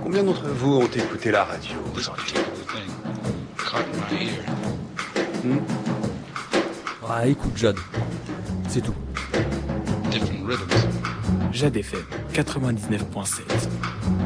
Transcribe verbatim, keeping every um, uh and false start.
Combien d'entre vous ont écouté la radio aujourd'hui? Hmm? Ah, écoute, Jade. C'est tout. Different rhythms. Jade F M quatre-vingt-dix-neuf point sept.